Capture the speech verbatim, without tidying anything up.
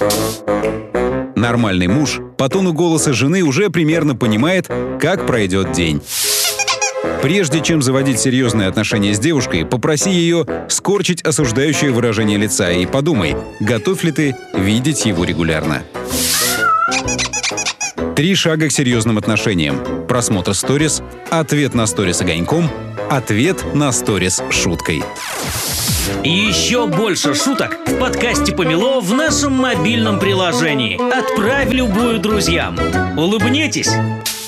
Нормальный муж по тону голоса жены уже примерно понимает, как пройдет день. Прежде чем заводить серьезные отношения с девушкой, попроси ее скорчить осуждающее выражение лица и подумай, готов ли ты видеть его регулярно. Три шага к серьезным отношениям. Просмотр сторис, ответ на сторис огоньком, ответ на сторис шуткой. И еще больше шуток в подкасте «Помело» в нашем мобильном приложении. Отправь любую друзьям. Улыбнитесь!